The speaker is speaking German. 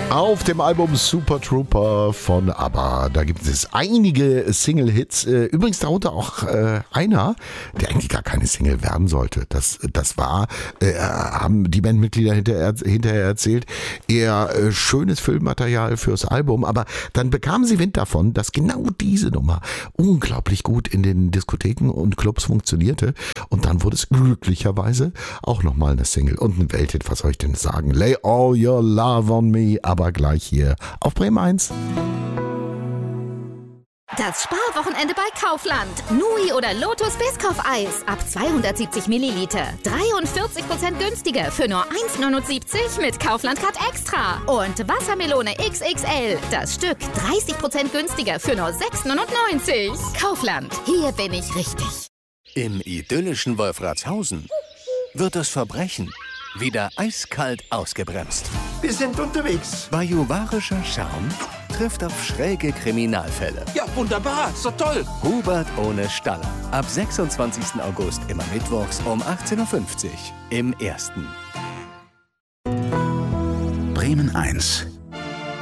Auf dem Album Super Trooper von ABBA, da gibt es einige Single-Hits, übrigens darunter auch einer, der eigentlich gar keine Single werden sollte. Das war, haben die Bandmitglieder hinterher erzählt, eher schönes Filmmaterial fürs Album, aber dann bekamen sie Wind davon, dass genau diese Nummer unglaublich gut in den Diskotheken und Clubs funktionierte und dann wurde es glücklicherweise auch nochmal eine Single und ein Welthit, was soll ich denn sagen? Lay all your love on me, aber gleich hier auf Bremen 1. Das Sparwochenende bei Kaufland. Nui oder Lotus Biscoff-Eis ab 270 Milliliter. 43% günstiger für nur 1,79 mit Kaufland-Card Extra. Und Wassermelone XXL. Das Stück 30% günstiger für nur 6,99. Kaufland. Hier bin ich richtig. Im idyllischen Wolfratshausen wird das Verbrechen wieder eiskalt ausgebremst. Wir sind unterwegs. Bajuwarischer Charme trifft auf schräge Kriminalfälle. Ja, wunderbar. Ist doch toll. Hubert ohne Staller. Ab 26. August immer mittwochs um 18.50 Uhr im Ersten. Bremen 1